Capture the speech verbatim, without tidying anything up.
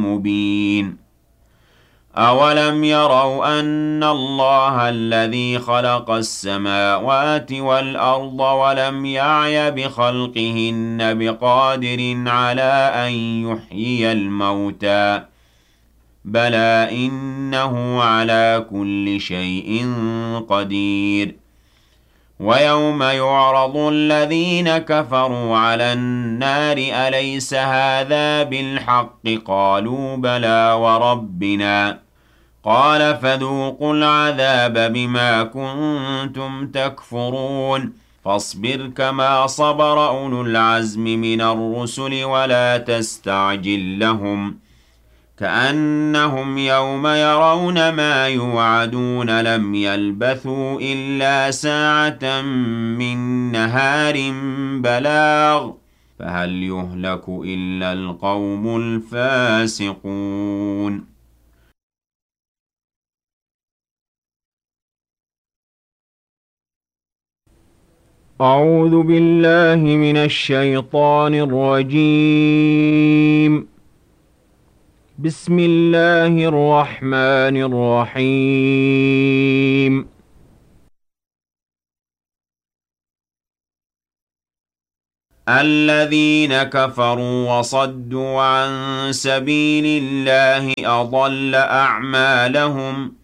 مبين أولم يروا أن الله الذي خلق السماوات والأرض ولم يعي بخلقهن بقادر على أن يحيي الموتى بلى إنه على كل شيء قدير ويوم يعرض الذين كفروا على النار أليس هذا بالحق قالوا بلى وربنا قال فذوقوا العذاب بما كنتم تكفرون فاصبر كما صبر أولو العزم من الرسل ولا تستعجل لهم كأنهم يوم يرون ما يوعدون لم يلبثوا إلا ساعة من نهار بلاغ فهل يهلك إلا القوم الفاسقون أعوذ بالله من الشيطان الرجيم بسم الله الرحمن الرحيم الذين كفروا وصدوا عن سبيل الله أضل أعمالهم